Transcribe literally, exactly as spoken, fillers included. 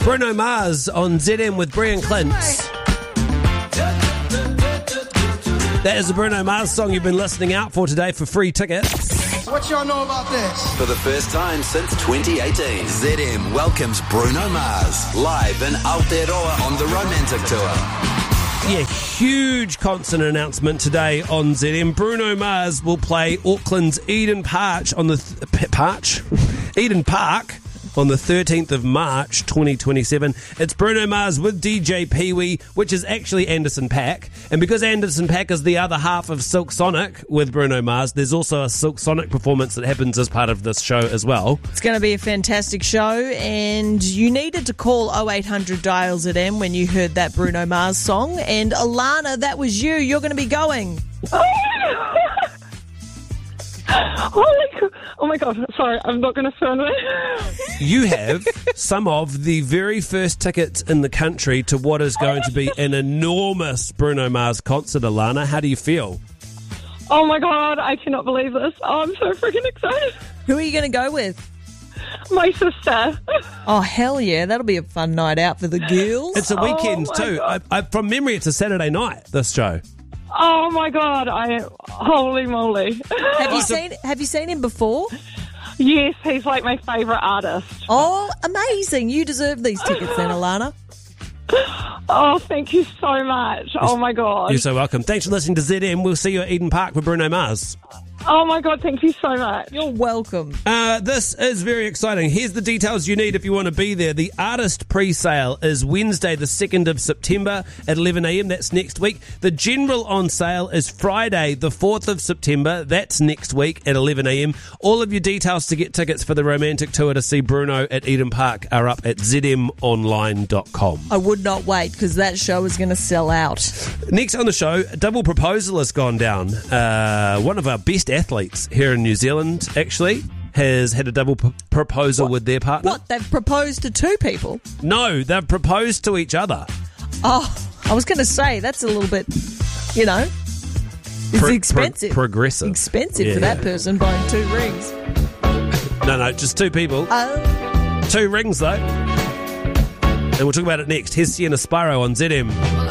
Bruno Mars on Z M with Brie and Clint. That is a Bruno Mars song you've been listening out for today for free tickets. What y'all know about this? For the first time since twenty eighteen, Z M welcomes Bruno Mars live in Aotearoa on the Romantic Tour. Yeah, huge concert announcement today on Z M. Bruno Mars will play Auckland's Eden Park on the th- Park? Eden Park on the thirteenth of March twenty twenty-seven. It's Bruno Mars with D J Pee Wee, which is actually Anderson .Paak. And because Anderson .Paak is the other half of Silk Sonic with Bruno Mars, there's also a Silk Sonic performance that happens as part of this show as well. It's going to be a fantastic show, and you needed to call oh eight hundred dial Z M when you heard that Bruno Mars song. And Alana, that was you. You're going to be going. Oh my, oh my God, sorry, I'm not going to film it. You have some of the very first tickets in the country to what is going to be an enormous Bruno Mars concert, Alana. How do you feel? Oh my God, I cannot believe this. Oh, I'm so freaking excited. Who are you going to go with? My sister. Oh, hell yeah, that'll be a fun night out for the girls. It's a weekend Oh my too. I, God. I, from memory, it's a Saturday night, this show. Oh my God, I holy moly. Have you seen Have you seen him before? Yes, he's like my favourite artist. Oh, amazing. You deserve these tickets then, Alana. Oh, thank you so much. Oh my God. You're so welcome. Thanks for listening to Z M. We'll see you at Eden Park with Bruno Mars. Oh my God, thank you so much. You're welcome. Uh, this is very exciting. Here's the details you need if you want to be there. The artist pre-sale is Wednesday the second of September at eleven a.m. That's next week. The general on sale is Friday the fourth of September. That's next week at eleven a.m. All of your details to get tickets for the romantic tour to see Bruno at Eden Park are up at z m online dot com. I would not wait because that show is going to sell out. Next on the show, a double proposal has gone down. Uh, one of our best athletes here in New Zealand, actually, has had a double p- proposal What? with their partner. What? They've proposed to two people? No, they've proposed to each other. Oh, I was going to say, that's a little bit, you know, it's Pro- expensive. pro- progressive. Expensive Yeah. for that person buying two rings. No, no, just two people. Oh. Two rings, though. And we'll talk about it next. Here's Sienna Spyro on Z M.